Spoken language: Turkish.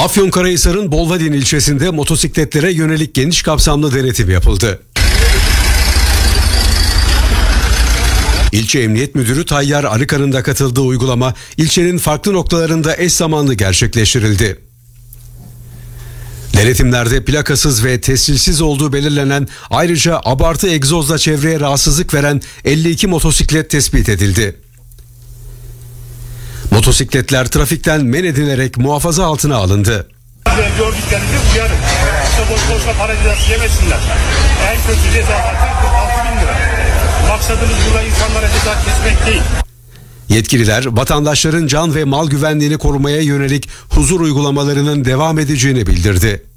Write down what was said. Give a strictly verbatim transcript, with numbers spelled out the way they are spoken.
Afyonkarahisar'ın Bolvadin ilçesinde motosikletlere yönelik geniş kapsamlı denetim yapıldı. İlçe Emniyet Müdürü Tayyar Arıkan'ın da katıldığı uygulama ilçenin farklı noktalarında eş zamanlı gerçekleştirildi. Denetimlerde plakasız ve tescilsiz olduğu belirlenen, ayrıca abartı egzozla çevreye rahatsızlık veren elli iki motosiklet tespit edildi. Motosikletler trafikten men edilerek muhafaza altına alındı. Gördüklerinizi uyarın. İşte boş boşuna para cezası yemesinler. En kötü ceza zaten kırk altı bin lira. Maksadımız burada insanlara ceza kesmek değil. Yetkililer vatandaşların can ve mal güvenliğini korumaya yönelik huzur uygulamalarının devam edeceğini bildirdi.